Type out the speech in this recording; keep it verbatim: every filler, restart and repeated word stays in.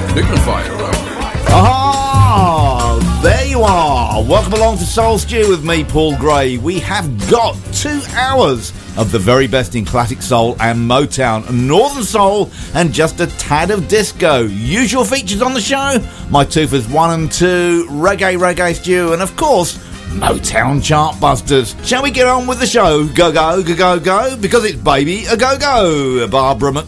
dignified around here. Ah, there you are. Welcome along to Soul Stew with me, Paul Gray. We have got two hours of the very best in classic soul and Motown, Northern Soul, and just a tad of disco. Usual features on the show: my Toofers one and two, Reggae Reggae Stew, and of course, Motown Chartbusters. Shall we get on with the show? Go, go, go, go, go, because it's Baby a Go-Go. Barbara Mc